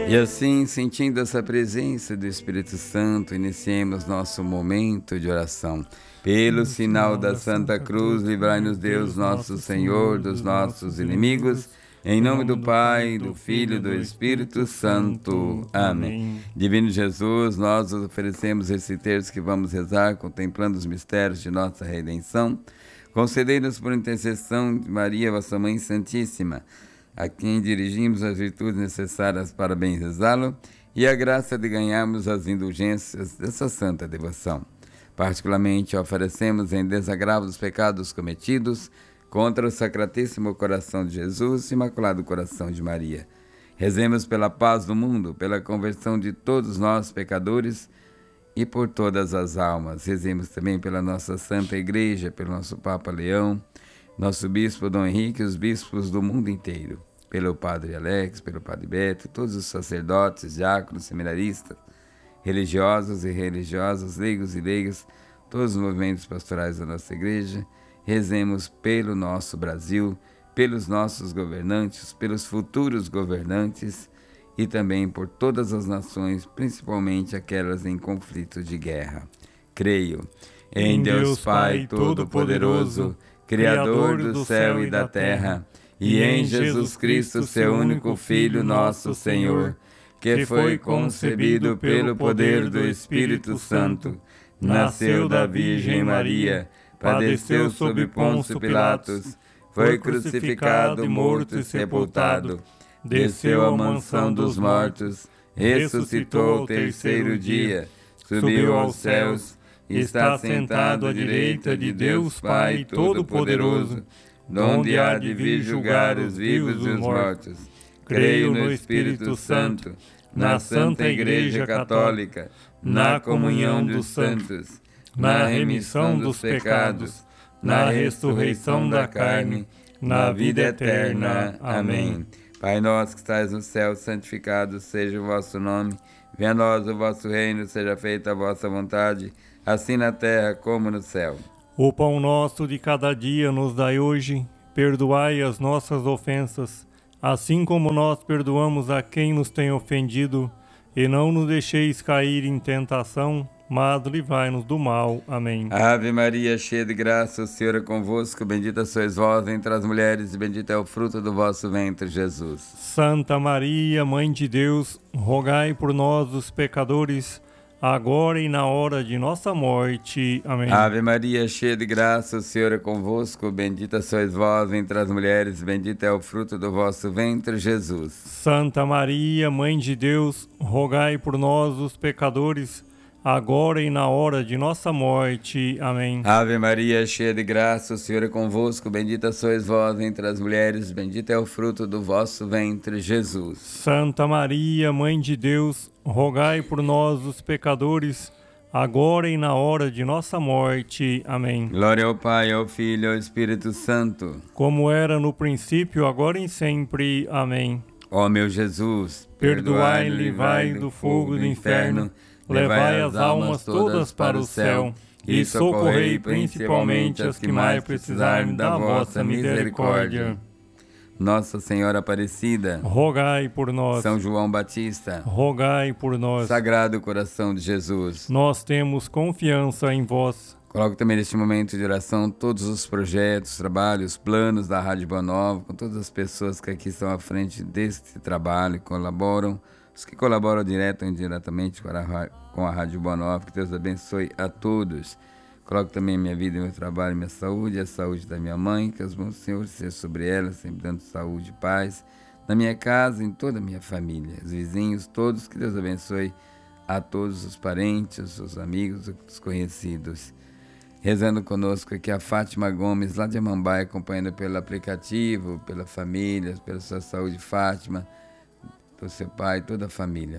E assim, sentindo essa presença do Espírito Santo, iniciemos nosso momento de oração. Pelo sinal da Santa Cruz, livrai-nos Deus, nosso Senhor, dos nossos inimigos. Em nome do Pai, do Filho e do Espírito Santo. Amém. Divino Jesus, nós os oferecemos esse terço que vamos rezar, contemplando os mistérios de nossa redenção. Concedei-nos por intercessão de Maria, vossa Mãe Santíssima, a quem dirigimos as virtudes necessárias para bem rezá-lo, e a graça de ganharmos as indulgências dessa santa devoção. Particularmente oferecemos em desagravo dos pecados cometidos contra o Sacratíssimo Coração de Jesus e Imaculado Coração de Maria. Rezemos pela paz do mundo, pela conversão de todos nós pecadores e por todas as almas. Rezemos também pela nossa Santa Igreja, pelo nosso Papa Leão, nosso Bispo Dom Henrique e os bispos do mundo inteiro, pelo Padre Alex, pelo Padre Beto, todos os sacerdotes, diáconos, seminaristas, religiosos e religiosas, leigos e leigas, todos os movimentos pastorais da nossa Igreja. Rezemos pelo nosso Brasil, pelos nossos governantes, pelos futuros governantes e também por todas as nações, principalmente aquelas em conflito de guerra. Creio em Deus Pai Todo-Poderoso, Criador do céu e da terra, e em Jesus Cristo, seu único Filho, nosso Senhor, que foi concebido pelo poder do Espírito Santo, nasceu da Virgem Maria, padeceu sob Pôncio Pilatos, foi crucificado, morto e sepultado, desceu à mansão dos mortos, ressuscitou ao terceiro dia, subiu aos céus, está sentado à direita de Deus Pai Todo-Poderoso, donde há de vir julgar os vivos e os mortos. Creio no Espírito Santo, na Santa Igreja Católica, na comunhão dos santos, na remissão dos pecados, na ressurreição da carne, na vida eterna. Amém. Pai nosso que estais no céu, santificado seja o vosso nome. Venha a nós o vosso reino, seja feita a vossa vontade, assim na terra como no céu. O pão nosso de cada dia nos dai hoje, perdoai as nossas ofensas, assim como nós perdoamos a quem nos tem ofendido, e não nos deixeis cair em tentação, mas livrai-nos do mal. Amém. Ave Maria, cheia de graça, o Senhor é convosco, bendita sois vós entre as mulheres, e bendito é o fruto do vosso ventre, Jesus. Santa Maria, Mãe de Deus, rogai por nós, os pecadores, agora e na hora de nossa morte. Amém. Ave Maria, cheia de graça, o Senhor é convosco, bendita sois vós entre as mulheres, bendito é o fruto do vosso ventre, Jesus. Santa Maria, Mãe de Deus, rogai por nós, os pecadores, agora e na hora de nossa morte. Amém. Ave Maria, cheia de graça, o Senhor é convosco, bendita sois vós entre as mulheres, bendito é o fruto do vosso ventre, Jesus. Santa Maria, Mãe de Deus, rogai por nós, os pecadores, agora e na hora de nossa morte. Amém. Glória ao Pai, ao Filho e ao Espírito Santo, como era no princípio, agora e sempre. Amém. Ó meu Jesus, perdoai e livrai do fogo do inferno, levai as almas todas para o céu e socorrei principalmente as que mais precisarem da vossa misericórdia. Nossa Senhora Aparecida, rogai por nós. São João Batista, rogai por nós. Sagrado Coração de Jesus, nós temos confiança em vós. Coloco também neste momento de oração todos os projetos, trabalhos, planos da Rádio Boa Nova, com todas as pessoas que aqui estão à frente deste trabalho, colaboram, os que colaboram direto ou indiretamente com a Rádio Boa Nova. Que Deus abençoe a todos. Coloco também minha vida, meu trabalho, minha saúde, a saúde da minha mãe, que as mãos do Senhor sejam sobre ela, sempre dando saúde e paz, na minha casa, em toda a minha família, os vizinhos, todos. Que Deus abençoe a todos os parentes, os amigos, os conhecidos. Rezando conosco aqui a Fátima Gomes, lá de Amambai, acompanhando pelo aplicativo, pela família, pela sua saúde, Fátima, por seu pai, toda a família.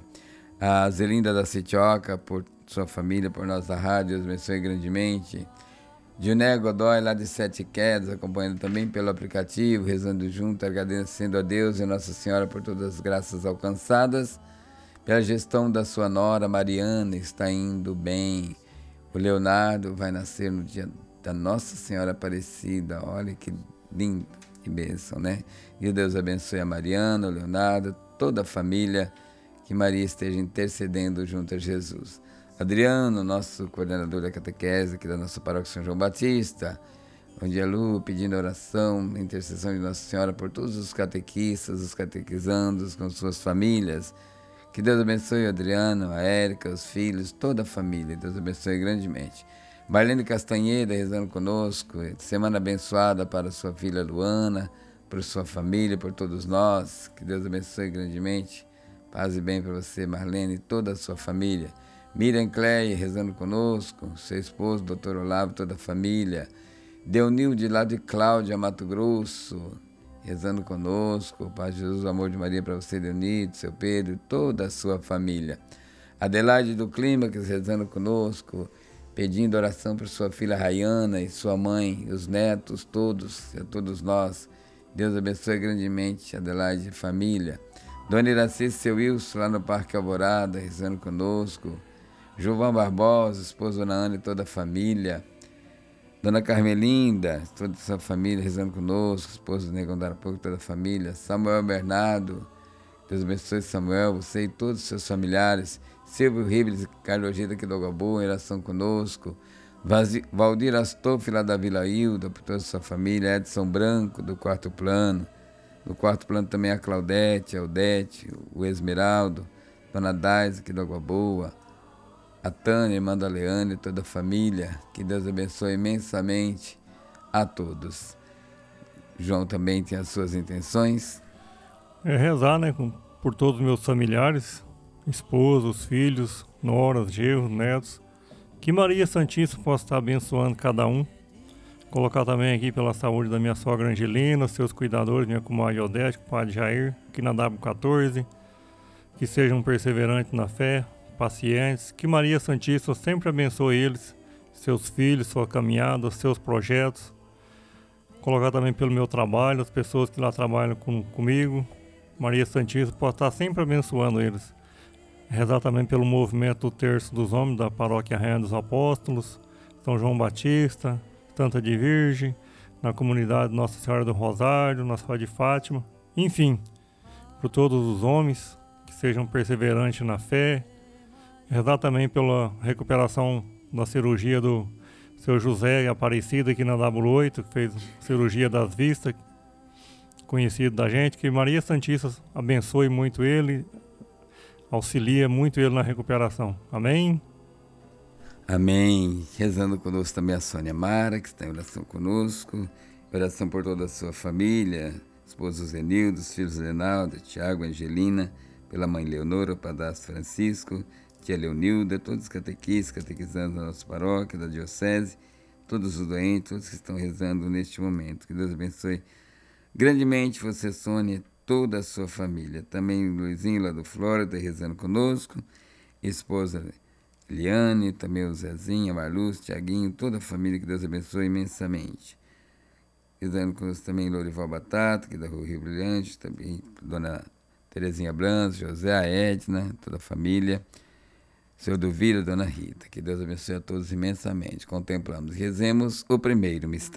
A Zelinda da Citioca, por sua família, por nossa rádio, Deus abençoe grandemente. Dioné Godoy, lá de Sete Quedas, acompanhando também pelo aplicativo, rezando junto, agradecendo a Deus e Nossa Senhora por todas as graças alcançadas. Pela gestão da sua nora, Mariana, está indo bem. O Leonardo vai nascer no dia da Nossa Senhora Aparecida. Olha que lindo, que bênção, né? E Deus abençoe a Mariana, o Leonardo, toda a família que Maria esteja intercedendo junto a Jesus. Adriano, nosso coordenador da catequese aqui da nossa paróquia São João Batista. Bom dia, Lu, pedindo oração, a intercessão de Nossa Senhora por todos os catequistas, os catequizandos com suas famílias. Que Deus abençoe o Adriano, a Érica, os filhos, toda a família. Deus abençoe grandemente. Marlene Castanheda rezando conosco. Semana abençoada para sua filha Luana, por sua família, por todos nós. Que Deus abençoe grandemente. Paz e bem para você, Marlene, e toda a sua família. Miriam Cleia rezando conosco. Seu esposo, Dr. Olavo, toda a família. Deunilde lá de Cláudia, Mato Grosso, rezando conosco. Paz de Jesus, o amor de Maria para você, Deunilde, seu Pedro e toda a sua família. Adelaide do Clímax rezando conosco, pedindo oração para sua filha Rayana e sua mãe, os netos todos, e a todos nós. Deus abençoe grandemente Adelaide e família. Dona Iraci, seu Wilson, lá no Parque Alvorada, rezando conosco. João Barbosa, esposa Dona Ana e toda a família. Dona Carmelinda, toda a sua família rezando conosco, esposa do Negão da Arapuca, toda a família. Samuel Bernardo, Deus abençoe Samuel, você e todos os seus familiares. Silvio Ribeiro e Carlos Ojeda aqui do Algaboa, em oração conosco. Valdir Astoff, lá da Vila Hilda, por toda a sua família. Edson Branco, do Quarto Plano. No Quarto Plano também a Claudete, a Odete, o Esmeraldo, Dona Dais aqui do Algaboa. A Tânia, irmã da Leane, toda a família, que Deus abençoe imensamente a todos. João também tem as suas intenções. É rezar, né, por todos os meus familiares, esposos, filhos, noras, genros, netos. Que Maria Santíssima possa estar abençoando cada um. Colocar também aqui pela saúde da minha sogra Angelina, seus cuidadores, minha comadre Odete, o padre Jair, aqui na W14. Que sejam perseverantes na fé, pacientes, que Maria Santíssima sempre abençoe eles, seus filhos, sua caminhada, seus projetos. Colocar também pelo meu trabalho, as pessoas que lá trabalham comigo. Maria Santíssima pode estar sempre abençoando eles. Rezar também pelo movimento do Terço dos Homens da Paróquia Rainha dos Apóstolos, São João Batista, Santa de Virgem, na comunidade Nossa Senhora do Rosário, Nossa Senhora de Fátima. Enfim, por todos os homens que sejam perseverantes na fé. Rezar também pela recuperação da cirurgia do seu José Aparecida aqui na W8, que fez cirurgia das vistas, conhecido da gente. Que Maria Santíssima abençoe muito ele, auxilia muito ele na recuperação. Amém? Amém. Rezando conosco também a Sônia Mara, que está em oração conosco. Oração por toda a sua família, esposo Zenildo, os filhos Leonardo, Tiago, Angelina, pela mãe Leonora, o padrasto Francisco, tia Leonilda, todos os catequistas, catequizandos da nossa paróquia, da diocese, todos os doentes, todos que estão rezando neste momento. Que Deus abençoe grandemente você, Sônia, toda a sua família. Também o Luizinho, lá do Flórida, rezando conosco, esposa Eliane, também o Zezinho, a Marluz, Tiaguinho, toda a família, que Deus abençoe imensamente. Rezando conosco também Lorival Batata, que é da Rua Rio Brilhante, também Dona Terezinha Branco, José, a Edna, toda a família. Seu Duvira, Dona Rita, que Deus abençoe a todos imensamente. Contemplamos e rezemos o primeiro mistério.